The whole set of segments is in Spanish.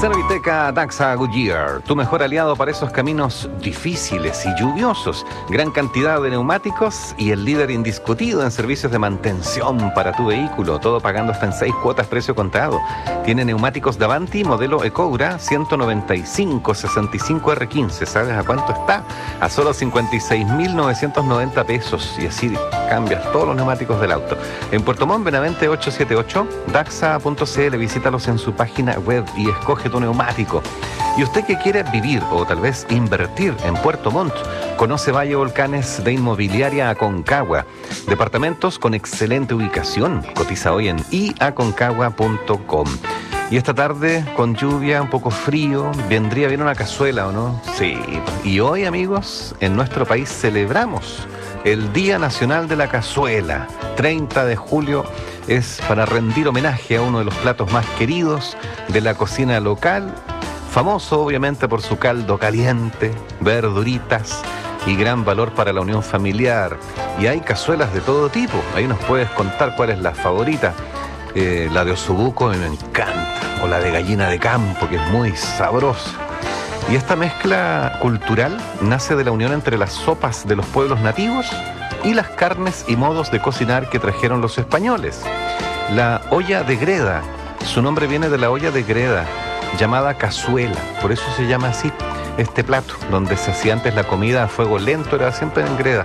Serviteca Daxa Goodyear, tu mejor aliado para esos caminos difíciles y lluviosos. Gran cantidad de neumáticos y el líder indiscutido en servicios de mantención para tu vehículo. Todo pagando hasta en 6 cuotas precio contado. Tiene neumáticos Davanti modelo Ecoura 195-65 R15. ¿Sabes a cuánto está? A solo 56.990 pesos. Y así cambias todos los neumáticos del auto. En Puerto Montt, Benavente 878, daxa.cl. Visítalos en su página web y escoge tu neumático. Y usted que quiere vivir o tal vez invertir en Puerto Montt, conoce Valle Volcanes de Inmobiliaria Aconcagua. Departamentos con excelente ubicación. Cotiza hoy en iaconcagua.com. Y esta tarde, con lluvia, un poco frío, vendría bien una cazuela, ¿o no? Sí. Y hoy, amigos, en nuestro país celebramos el Día Nacional de la Cazuela. 30 de julio es para rendir homenaje a uno de los platos más queridos de la cocina local, famoso obviamente por su caldo caliente, verduritas y gran valor para la unión familiar. Y hay cazuelas de todo tipo. Ahí nos puedes contar cuál es la favorita. La de osobuco me encanta, o la de gallina de campo, que es muy sabrosa. Y esta mezcla cultural nace de la unión entre las sopas de los pueblos nativos y las carnes y modos de cocinar que trajeron los españoles. La olla de greda, su nombre viene de la olla de greda, llamada cazuela, por eso se llama así este plato, donde se hacía antes la comida a fuego lento, era siempre en greda,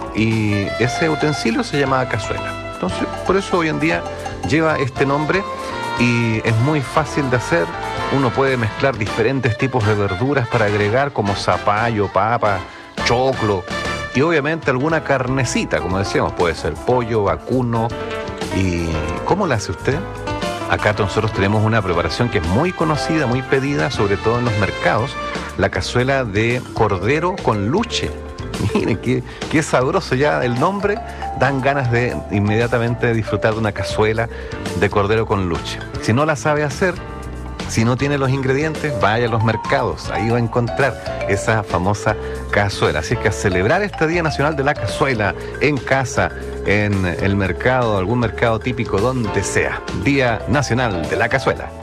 y ese utensilio se llamaba cazuela. Entonces, por eso hoy en día lleva este nombre y es muy fácil de hacer. Uno puede mezclar diferentes tipos de verduras para agregar, como zapallo, papa, choclo, y obviamente alguna carnecita, como decíamos, puede ser pollo, vacuno. ¿Y cómo la hace usted? Acá nosotros tenemos una preparación que es muy conocida, muy pedida, sobre todo en los mercados, la cazuela de cordero con luche. Miren, qué sabroso ya el nombre, dan ganas de inmediatamente disfrutar de una cazuela de cordero con luche. Si no la sabe hacer, si no tiene los ingredientes, vaya a los mercados, ahí va a encontrar esa famosa cazuela. Así es que a celebrar este Día Nacional de la Cazuela en casa, en el mercado, algún mercado típico, donde sea. Día Nacional de la Cazuela.